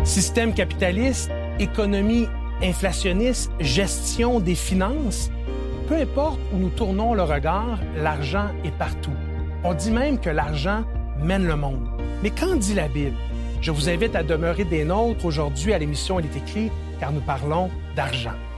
Système capitaliste, économie inflationniste, gestion des finances, peu importe où nous tournons le regard, l'argent est partout. On dit même que l'argent mène le monde. Mais qu'en dit la Bible? Je vous invite à demeurer des nôtres aujourd'hui à l'émission Il est écrit, car nous parlons d'argent.